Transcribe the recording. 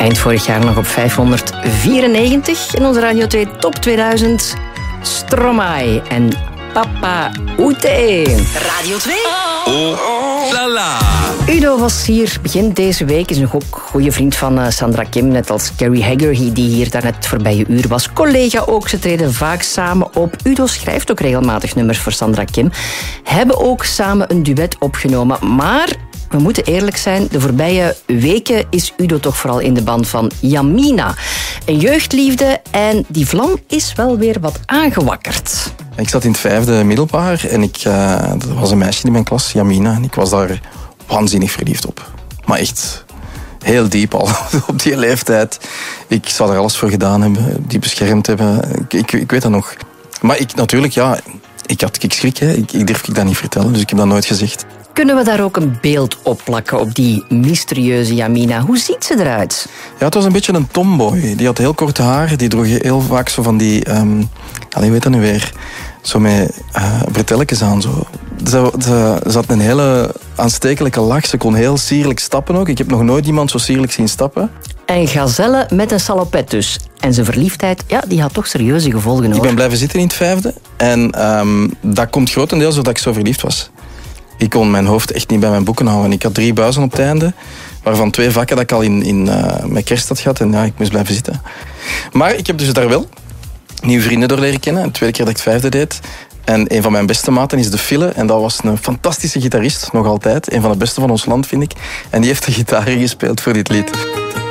Eind vorig jaar nog op 594 in onze Radio 2 Top 2000. Stromae en Papa Oete. Radio 2. Oh la la. Udo was hier begin deze week. Is nog ook goede vriend van Sandra Kim. Net als Gary Haggerty, die hier daarnet voorbije uur was. Collega ook, ze treden vaak samen op. Udo schrijft ook regelmatig nummers voor Sandra Kim. Hebben ook samen een duet opgenomen. Maar we moeten eerlijk zijn, de voorbije weken is Udo toch vooral in de band van Yamina. Een jeugdliefde en die vlam is wel weer wat aangewakkerd. Ik zat in het 5e middelbaar en er was een meisje in mijn klas, Yamina, en ik was daar waanzinnig verliefd op. Maar echt heel diep al, op die leeftijd. Ik zou er alles voor gedaan hebben, die beschermd hebben. Ik weet dat nog. Maar ik schrik, hè. Ik durf dat niet vertellen, dus ik heb dat nooit gezegd. Kunnen we daar ook een beeld op plakken, op die mysterieuze Yamina? Hoe ziet ze eruit? Ja, het was een beetje een tomboy. Die had heel kort haar, die droeg heel vaak zo van die... hoe heet dat nu weer? Zo met bretelletjes aan. Zo. Ze had een hele aanstekelijke lach. Ze kon heel sierlijk stappen ook. Ik heb nog nooit iemand zo sierlijk zien stappen. Een gazelle met een salopet dus. En zijn verliefdheid, ja, die had toch serieuze gevolgen, hoor. Ik ben blijven zitten in het 5e. En dat komt grotendeels doordat ik zo verliefd was. Ik kon mijn hoofd echt niet bij mijn boeken houden. Ik had 3 buizen op het einde, waarvan 2 vakken dat ik al in mijn kerst had gehad. En ja, ik moest blijven zitten. Maar ik heb dus daar wel nieuwe vrienden door leren kennen. De tweede keer dat ik het 5e deed. En een van mijn beste maten is de Fille. En dat was een fantastische gitarist, nog altijd. Een van de beste van ons land, vind ik. En die heeft de gitaar gespeeld voor dit lied.